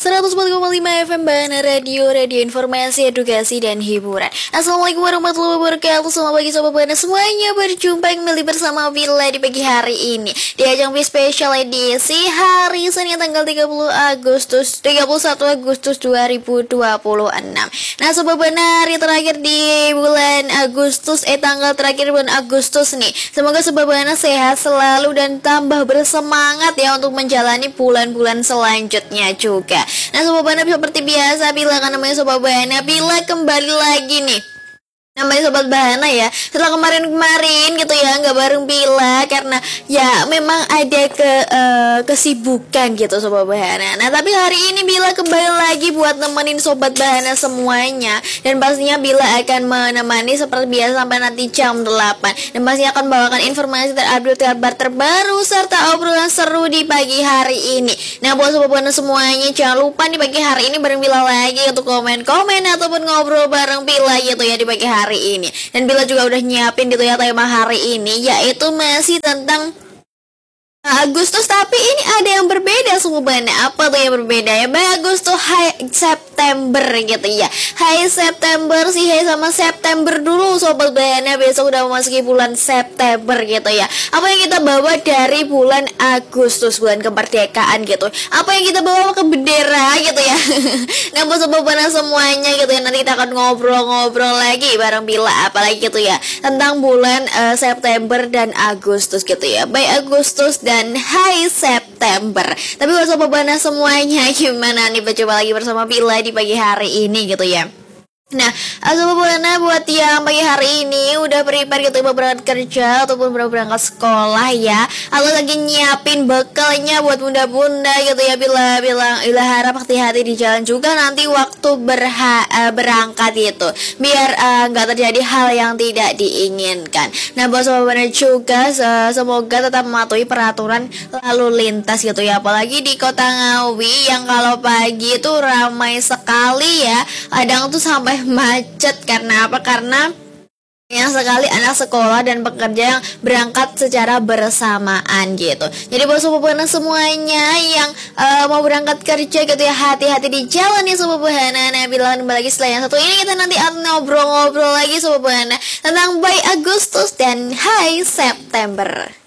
104,5 FM Bana Radio Informasi, Edukasi, dan Hiburan. Assalamualaikum warahmatullahi wabarakatuh. Selamat pagi Sobat Bana semuanya. Berjumpa kembali bersama Bila di pagi hari ini di ajang spesial edisi hari Senin tanggal 31 Agustus 2026. Nah Sobat Bana, hari terakhir di bulan Agustus, tanggal terakhir bulan Agustus nih. Semoga Sobat Bana sehat selalu dan tambah bersemangat ya untuk menjalani bulan-bulan selanjutnya juga. Nah Sobat Bana, seperti biasa Bila kan namanya Sobat Bana, Bila kembali lagi nih namanya Sobat Bana ya. Setelah kemarin gitu ya nggak bareng Bila karena ya memang ada kesibukan gitu Sobat Bana. Nah tapi hari ini Bila kembali lagi buat nemenin Sobat Bana semuanya. Dan pastinya Bila akan menemani seperti biasa sampai nanti jam 8. Dan pastinya akan bawakan informasi terupdate, kabar terbaru serta obrolan seru di pagi hari ini. Nah buat Sobat Bana semuanya, jangan lupa di pagi hari ini bareng Bila lagi untuk komen-komen ataupun ngobrol bareng Bila gitu ya di pagi hari ini. Dan Bila juga udah nyiapin gitu ya tema hari ini, yaitu masih tentang Agustus, tapi ini ada yang berbeda Sobat Bana. Apa tuh yang berbeda ya? Bagus tuh Hai September gitu ya. Hai September sih, hai sama September dulu Sobat Bana. Besok udah memasuki bulan September gitu ya. Apa yang kita bawa dari bulan Agustus, bulan kemerdekaan gitu? Apa yang kita bawa ke bendera gitu ya? Nah buat Sobat Bana semuanya gitu ya, nanti kita akan ngobrol-ngobrol lagi bareng Bila apalagi gitu ya tentang bulan September dan Agustus gitu ya. Baik Agustus dan Hai September. Tapi buat Sobat Bana semuanya, gimana nih coba lagi bersama Bila di pagi hari ini gitu ya. Nah, Sobat Bana, buat yang pagi hari ini udah prepare gitu berangkat kerja ataupun berangkat sekolah ya, atau lagi nyiapin bekalnya buat bunda-bunda gitu ya, Bila harap hati-hati di jalan juga nanti waktu berangkat itu, biar nggak terjadi hal yang tidak diinginkan. Nah buat Sobat Bana juga semoga tetap mematuhi peraturan lalu lintas gitu ya, apalagi di Kota Ngawi yang kalau pagi itu ramai sekali ya, kadang tuh sampai macet. Karena apa? Karena yang sekali anak sekolah dan pekerja yang berangkat secara bersamaan gitu. Jadi buat Sobat Bana semuanya yang mau berangkat kerja gitu ya, hati-hati di jalan ya Sobat Bana. Nah Bila kembali lagi setelah yang satu ini, kita nanti akan ngobrol-ngobrol lagi Sobat Bana tentang By Agustus dan Hai September.